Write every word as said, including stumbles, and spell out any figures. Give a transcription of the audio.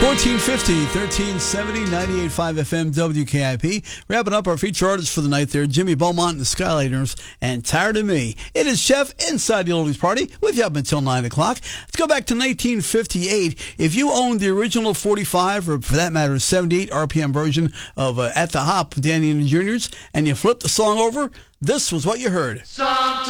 fourteen fifty, thirteen seventy, ninety-eight point five F M W K I P. Wrapping up our feature artists for the night there, Jimmy Beaumont and the Skyliners, and Tired of Me. It is Chef inside the Oldies Party with you up until nine o'clock. Let's go back to nineteen fifty-eight. If you owned the original forty-five, or for that matter, seventy-eight R P M version of uh, At the Hop with Danny and the Juniors, and you flipped the song over, this was what you heard. Sometimes